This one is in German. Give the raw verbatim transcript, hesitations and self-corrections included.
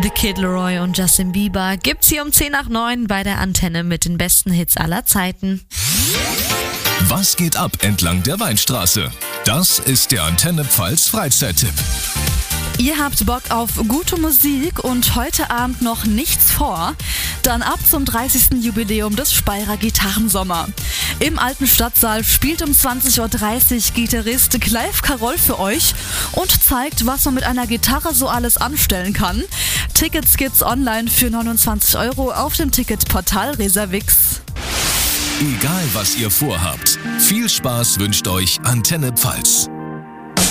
The Kid Laroi und Justin Bieber gibt's hier um zehn nach neun bei der Antenne mit den besten Hits aller Zeiten. Was geht ab entlang der Weinstraße? Das ist der Antenne Pfalz Freizeittipp. Ihr habt Bock auf gute Musik und heute Abend noch nichts vor? Dann ab zum dreißigsten Jubiläum des Speyerer Gitarrensommer. Im alten Stadtsaal spielt um zwanzig Uhr dreißig Gitarrist Clive Carroll für euch und zeigt, was man mit einer Gitarre so alles anstellen kann. Tickets gibt's online für neunundzwanzig Euro auf dem Ticketportal Reservix. Egal was ihr vorhabt, viel Spaß wünscht euch Antenne Pfalz.